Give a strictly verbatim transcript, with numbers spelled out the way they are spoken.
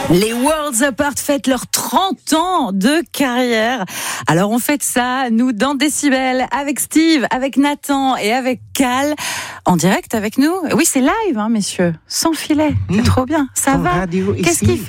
Les Worlds Apart fêtent leurs trente ans de carrière. Alors on fête ça, nous, dans Décibel, avec Steve, avec Nathan et avec Cal, en direct avec nous. Oui, c'est live, hein, messieurs, sans filet. C'est mmh. trop bien. Ça en va. radio Qu'est-ce ici. qu'il fait ?